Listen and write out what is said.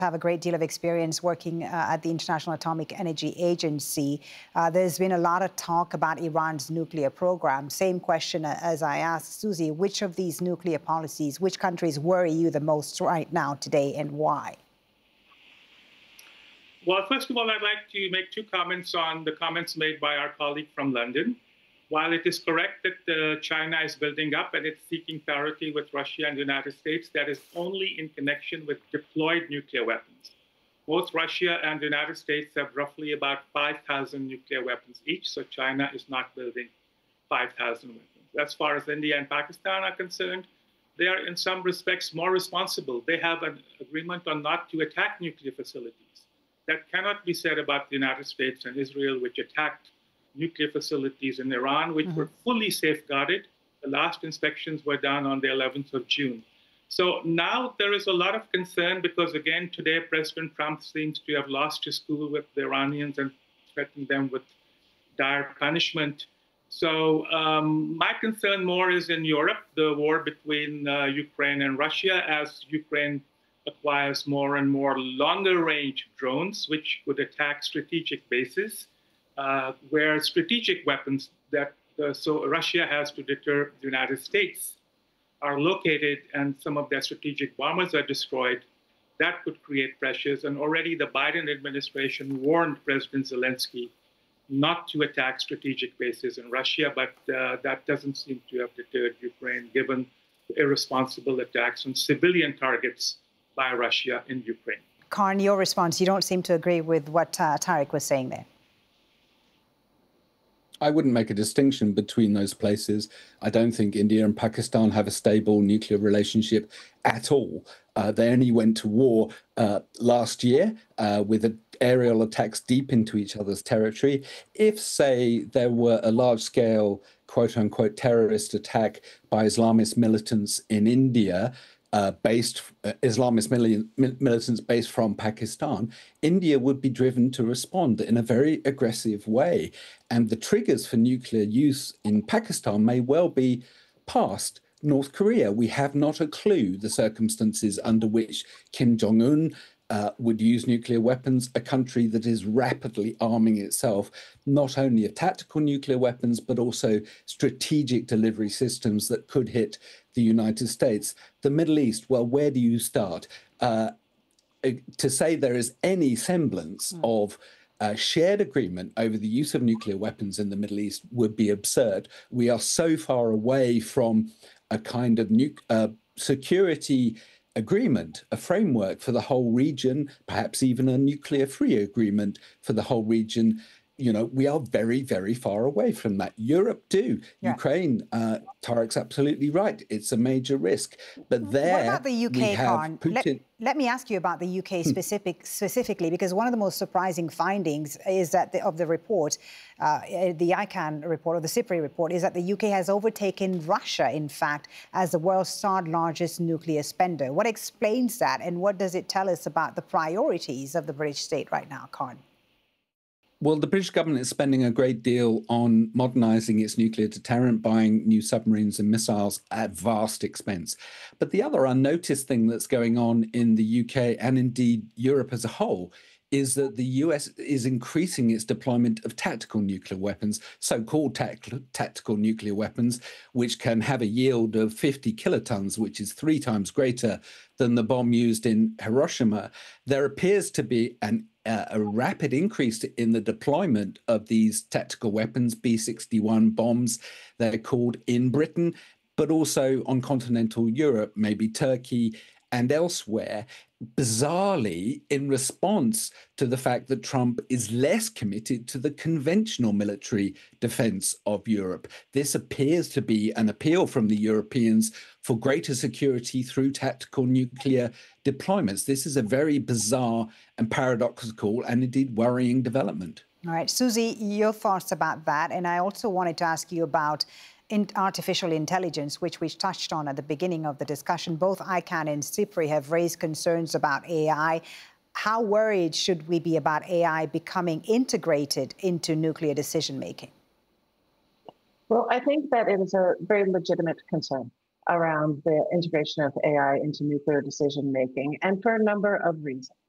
have a great deal of experience working at the International Atomic Energy Agency. There's been a lot of talk about Iran's nuclear program. Same question as I asked Susie, which of these nuclear policies, which countries worry you the most right now today and why? Well, first of all, I'd like to make two comments on the comments made by our colleague from London. While it is correct that China is building up and it's seeking parity with Russia and the United States, that is only in connection with deployed nuclear weapons. Both Russia and the United States have roughly about 5,000 nuclear weapons each, so China is not building 5,000 weapons. As far as India and Pakistan are concerned, they are in some respects more responsible. They have an agreement on not to attack nuclear facilities. That cannot be said about the United States and Israel, which attacked nuclear facilities in Iran, which were fully safeguarded. The last inspections were done on the 11th of June. So now there is a lot of concern because, again, today President Trump seems to have lost his cool with the Iranians and threatened them with dire punishment. So my concern more is in Europe, the war between Ukraine and Russia, as Ukraine acquires more and more longer-range drones, which could attack strategic bases. Where strategic weapons that so Russia has to deter the United States are located and some of their strategic bombers are destroyed, that could create pressures. And already the Biden administration warned President Zelensky not to attack strategic bases in Russia, but that doesn't seem to have deterred Ukraine, given the irresponsible attacks on civilian targets by Russia in Ukraine. Karn, your response, you don't seem to agree with what Tariq was saying there. I wouldn't make a distinction between those places. I don't think India and Pakistan have a stable nuclear relationship at all. They only went to war last year with aerial attacks deep into each other's territory. If, say, there were a large-scale, quote-unquote, terrorist attack by Islamist militants in India, Islamist militants based from Pakistan, India would be driven to respond in a very aggressive way. And the triggers for nuclear use in Pakistan may well be past North Korea. We have not a clue the circumstances under which Kim Jong-un would use nuclear weapons, a country that is rapidly arming itself, not only of tactical nuclear weapons, but also strategic delivery systems that could hit the United States. The Middle East, well, where do you start? To say there is any semblance of shared agreement over the use of nuclear weapons in the Middle East would be absurd. We are so far away from a kind of security agreement, a framework for the whole region, perhaps even a nuclear-free agreement for the whole region. You know, we are very, very far away from that. Europe too. Yeah. Ukraine, Tariq's absolutely right. It's a major risk. But there, what about the UK, Karn? Let me ask you about the UK specifically, because one of the most surprising findings is that of the report, the ICAN report, or the SIPRI report, is that the UK has overtaken Russia, in fact, as the world's third largest nuclear spender. What explains that, and what does it tell us about the priorities of the British state right now, Karn? Well, the British government is spending a great deal on modernising its nuclear deterrent, buying new submarines and missiles at vast expense. But the other unnoticed thing that's going on in the UK and indeed Europe as a whole is that the US is increasing its deployment of tactical nuclear weapons, so-called tactical nuclear weapons, which can have a yield of 50 kilotons, which is 3 times greater than the bomb used in Hiroshima. There appears to be a rapid increase in the deployment of these tactical weapons, B-61 bombs, they're called, in Britain, but also on continental Europe, maybe Turkey and elsewhere, bizarrely in response to the fact that Trump is less committed to the conventional military defense of Europe. This appears to be an appeal from the Europeans for greater security through tactical nuclear deployments. This is a very bizarre and paradoxical and indeed worrying development. All right, Susie, your thoughts about that. And I also wanted to ask you about artificial intelligence, which we touched on at the beginning of the discussion. Both ICAN and SIPRI have raised concerns about AI. How worried should we be about AI becoming integrated into nuclear decision-making? Well, I think that it is a very legitimate concern around the integration of AI into nuclear decision-making, and for a number of reasons.